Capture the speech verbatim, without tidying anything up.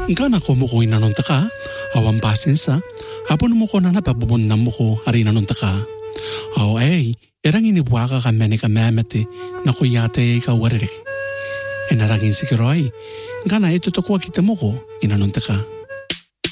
Ngana ko mo ko inanonta ka, awan pasensa, hapon mo ko na napapabon na mo ko hari inanonta ka. Aw ay, erang inibuaka ka mene ka memete na kuyate ka waririk. Enarangin si Kiroy, ngana ito to kwa kita mo ko inanonta ka.